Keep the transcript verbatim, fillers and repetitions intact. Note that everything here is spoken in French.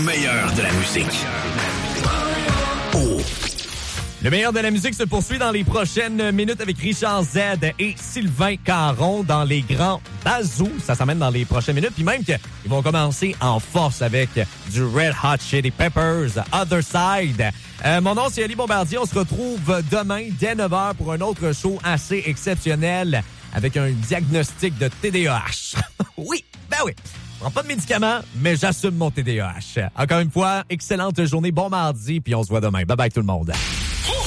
meilleur de la musique. Oh. Le meilleur de la musique se poursuit dans les prochaines minutes avec Richard Z et Sylvain Caron dans les grands bazous. Ça s'amène dans les prochaines minutes. Puis même qu'ils vont commencer en force avec du Red Hot Chili Peppers, Other Side. Euh, mon nom, c'est Ali Bombardier. On se retrouve demain dès neuf heures pour un autre show assez exceptionnel avec un diagnostic de T D A H. Oui, ben oui. Je prends pas de médicaments, mais j'assume mon T D A H. Encore une fois, excellente journée, bon mardi, puis on se voit demain. Bye bye tout le monde.